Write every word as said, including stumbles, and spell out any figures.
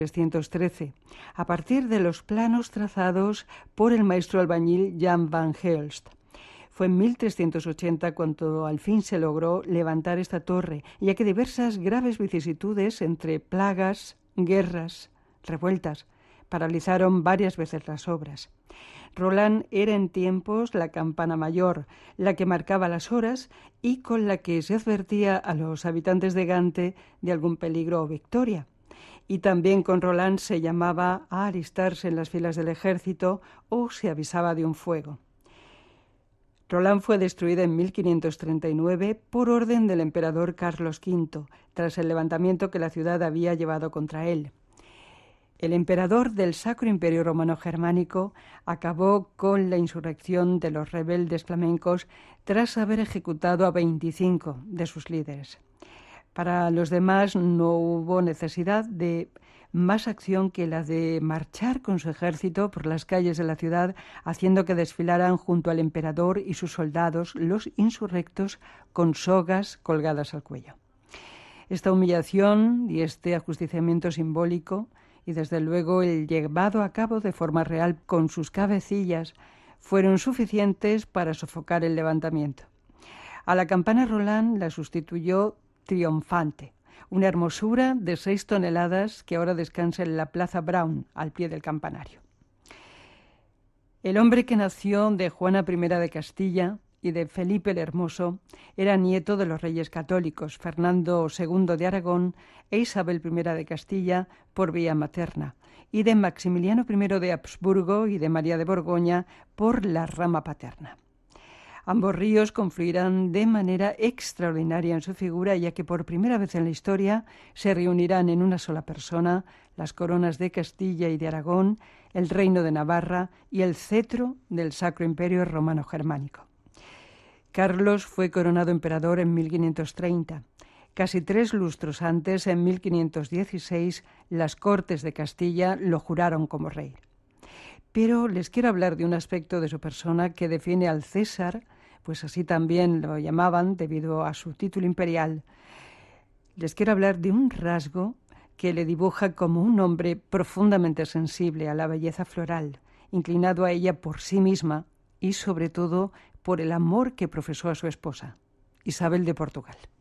trescientos trece, a partir de los planos trazados por el maestro albañil Jan van Helst. Fue en mil trescientos ochenta cuando al fin se logró levantar esta torre, ya que diversas graves vicisitudes entre plagas, guerras, revueltas, paralizaron varias veces las obras. Roland era en tiempos la campana mayor, la que marcaba las horas y con la que se advertía a los habitantes de Gante de algún peligro o victoria. Y también con Roland se llamaba a alistarse en las filas del ejército o se avisaba de un fuego. Roland fue destruida en mil quinientos treinta y nueve por orden del emperador Carlos quinto, tras el levantamiento que la ciudad había llevado contra él. El emperador del Sacro Imperio Romano Germánico acabó con la insurrección de los rebeldes flamencos tras haber ejecutado a veinticinco de sus líderes. Para los demás no hubo necesidad de más acción que la de marchar con su ejército por las calles de la ciudad, haciendo que desfilaran junto al emperador y sus soldados los insurrectos con sogas colgadas al cuello. Esta humillación y este ajusticiamiento simbólico, y desde luego el llevado a cabo de forma real con sus cabecillas, fueron suficientes para sofocar el levantamiento. A la campana Roland la sustituyó Triomfante, una hermosura de seis toneladas que ahora descansa en la Plaza Braun, al pie del campanario. El hombre que nació de Juana primera de Castilla y de Felipe el Hermoso era nieto de los reyes católicos, Fernando segundo de Aragón e Isabel primera de Castilla por vía materna, y de Maximiliano primero de Habsburgo y de María de Borgoña por la rama paterna. Ambos ríos confluirán de manera extraordinaria en su figura, ya que por primera vez en la historia se reunirán en una sola persona las coronas de Castilla y de Aragón, el reino de Navarra y el cetro del Sacro Imperio Romano Germánico. Carlos fue coronado emperador en mil quinientos treinta. Casi tres lustros antes, en mil quinientos dieciséis, las Cortes de Castilla lo juraron como rey. Pero les quiero hablar de un aspecto de su persona que define al César, pues así también lo llamaban debido a su título imperial. Les quiero hablar de un rasgo que le dibuja como un hombre profundamente sensible a la belleza floral, inclinado a ella por sí misma y sobre todo por el amor que profesó a su esposa, Isabel de Portugal.